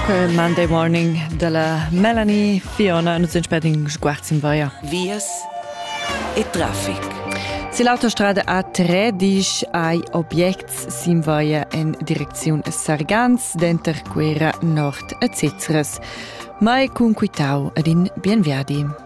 Monday Morning della Melanie Fiona. Nus sind spät in Sguarz in Vaia. Vias e traffic. Se l'autostrada A13 ai objects sin Vaia in direzione Sargans, denter Quera Nord a Cizres. Mai cun quitau ad in Bienviadi.